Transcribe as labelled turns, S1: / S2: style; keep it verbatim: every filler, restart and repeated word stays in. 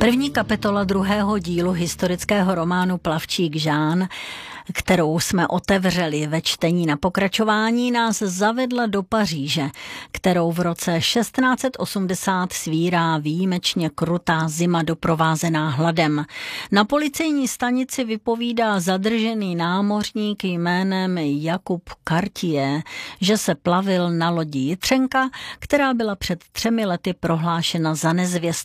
S1: První kapitola druhého dílu historického románu Plavčík Žán, kterou jsme otevřeli ve čtení na pokračování, nás zavedla do Paříže, kterou v roce šestnáct osmdesát svírá výjimečně krutá zima doprovázená hladem. Na policejní stanici vypovídá zadržený námořník jménem Jakub Cartier, že se plavil na lodi Jitřenka, která byla před třemi lety prohlášena za nezvěst